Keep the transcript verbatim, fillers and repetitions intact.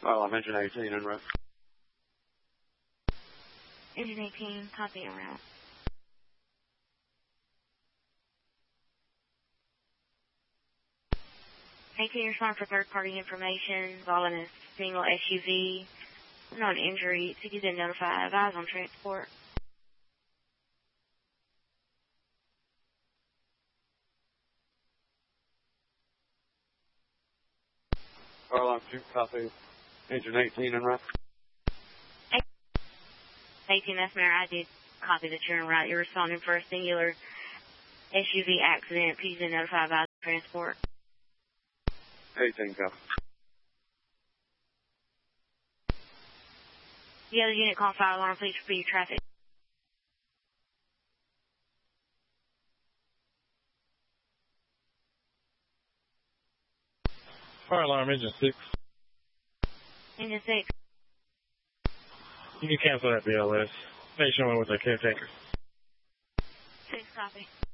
Well, I'm engine eighteen en route. Engine eighteen, copy en route. eighteen, respond for third-party information involving a single S U V. No injury. City didn't notify. Advise on transport. Well, I'm two, copy. Engine eighteen en route. eighteen, that's Mayor. I did copy that you're en route. You're responding for a singular S U V accident. Please didn't notify. Advise on transport. eighteen, copy. The other unit call fire alarm, please repeat your traffic. Fire alarm, engine six. Engine six. You can cancel that B L S. Station one with a caretaker. six, copy.